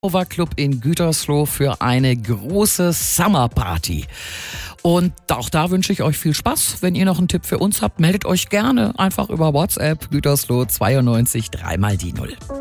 Club in Gütersloh für eine große Summerparty. Und auch da wünsche ich euch viel Spaß. Wenn ihr noch einen Tipp für uns habt, meldet euch gerne einfach über WhatsApp Gütersloh 92 3 mal die 0.